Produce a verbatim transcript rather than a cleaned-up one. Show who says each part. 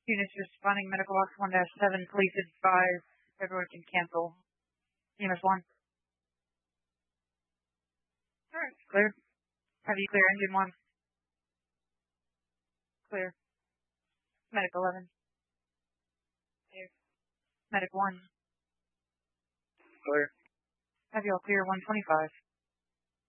Speaker 1: Units responding, medical box one dash seven, please advise everyone can cancel. E M S one. Alright, clear. Have you clear engine one? Clear. Medic eleven. Clear. Medic one.
Speaker 2: Clear.
Speaker 1: Have you all clear one twenty-five?